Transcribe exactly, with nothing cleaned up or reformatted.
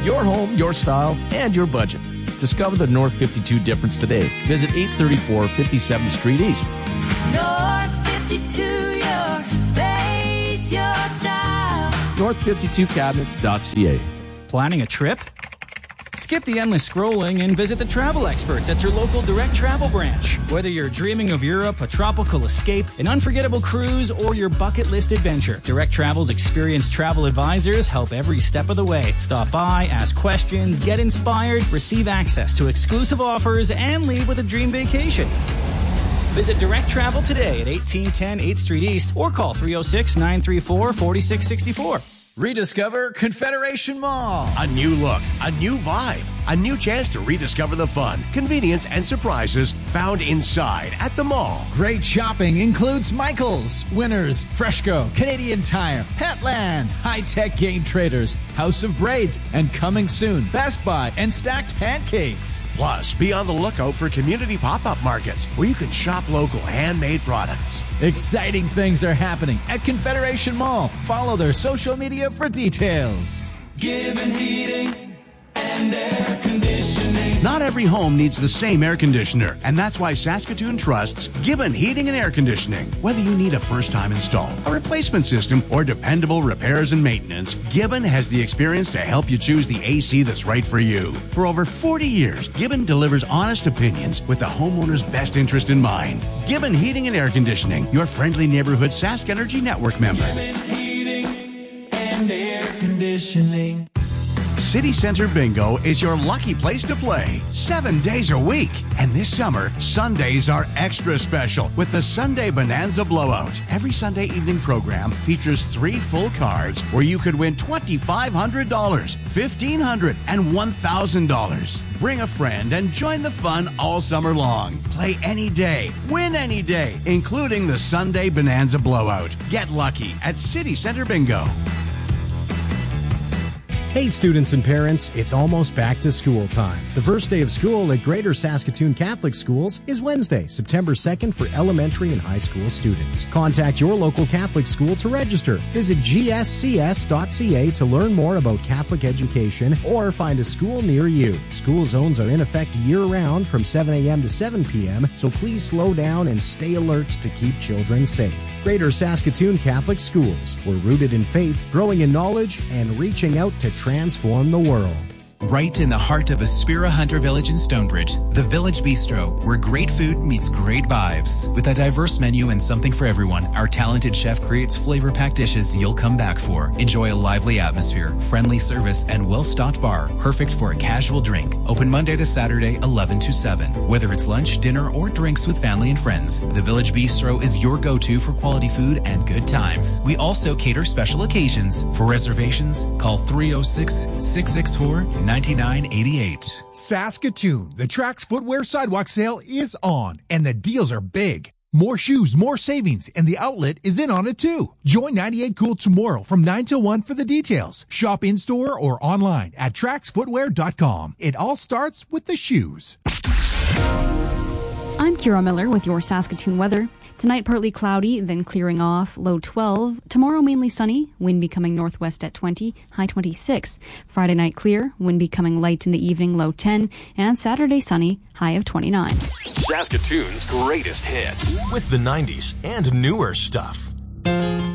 Your home, your style, and your budget. Discover the North fifty-two difference today. Visit eight thirty-four fifty-seventh Street East. North fifty-two, your space, your style. north fifty-two cabinets dot c a. Planning a trip? Skip the endless scrolling and visit the travel experts at your local Direct Travel branch. Whether you're dreaming of Europe, a tropical escape, an unforgettable cruise, or your bucket list adventure, Direct Travel's experienced travel advisors help every step of the way. Stop by, ask questions, get inspired, receive access to exclusive offers, and leave with a dream vacation. Visit Direct Travel today at eighteen ten eighth Street East or call three oh six, nine three four, four six six four. Rediscover Confederation Mall. A new look, a new vibe, a new chance to rediscover the fun, convenience, and surprises found inside at the mall. Great shopping includes Michaels, Winners, Freshco, Canadian Tire, Petland, High Tech Game Traders, House of Braids, and coming soon, Best Buy and Stacked Pancakes. Plus, be on the lookout for community pop-up markets where you can shop local handmade products. Exciting things are happening at Confederation Mall. Follow their social media for details. Given Heating and Air Conditioning. Not every home needs the same air conditioner, and that's why Saskatoon trusts Gibbon Heating and Air Conditioning. Whether you need a first-time install, a replacement system, or dependable repairs and maintenance, Gibbon has the experience to help you choose the A C that's right for you. For over forty years, Gibbon delivers honest opinions with the homeowner's best interest in mind. Gibbon Heating and Air Conditioning, your friendly neighborhood Sask Energy Network member. Gibbon Heating and Air Conditioning. City Center Bingo is your lucky place to play, seven days a week. And this summer, Sundays are extra special with the Sunday Bonanza Blowout. Every Sunday evening program features three full cards where you could win two thousand five hundred dollars, fifteen hundred dollars, and one thousand dollars. Bring a friend and join the fun all summer long. Play any day, win any day, including the Sunday Bonanza Blowout. Get lucky at City Center Bingo. Hey students and parents, it's almost back to school time. The first day of school at Greater Saskatoon Catholic Schools is Wednesday, September second for elementary and high school students. Contact your local Catholic school to register. Visit g s c s dot c a to learn more about Catholic education or find a school near you. School zones are in effect year-round from seven a.m. to seven p.m., so please slow down and stay alert to keep children safe. Greater Saskatoon Catholic Schools. We're rooted in faith, growing in knowledge, and reaching out to transform the world. Right in the heart of Aspira Hunter Village in Stonebridge, the Village Bistro, where great food meets great vibes. With a diverse menu and something for everyone, our talented chef creates flavor-packed dishes you'll come back for. Enjoy a lively atmosphere, friendly service, and well-stocked bar, perfect for a casual drink. Open Monday to Saturday, eleven to seven. Whether it's lunch, dinner, or drinks with family and friends, the Village Bistro is your go-to for quality food and good times. We also cater special occasions. For reservations, call three oh six, six six four, ninety-nine eighty-eight. Saskatoon, the Trax Footwear Sidewalk Sale is on, and the deals are big. More shoes, more savings, and the outlet is in on it too. Join ninety-eight Cool tomorrow from nine till one for the details. Shop in-store or online at trax footwear dot com. It all starts with the shoes. I'm Kira Miller with your Saskatoon weather. Tonight, partly cloudy, then clearing off, low twelve. Tomorrow, mainly sunny, wind becoming northwest at twenty, high twenty-six. Friday night, clear, wind becoming light in the evening, low ten. And Saturday, sunny, high of twenty-nine. Saskatoon's greatest hits with the nineties and newer stuff.